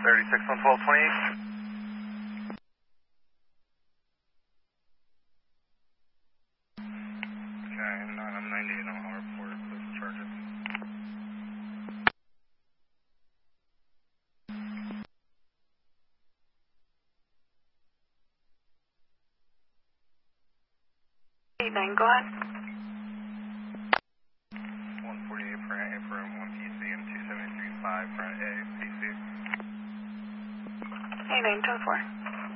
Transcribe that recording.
36 on 1228. Okay, and I'm 98 on our report, please charge it. Nine, go ahead. 148 for A for 1 PC and 273.5 for A PC. 89, 10-4.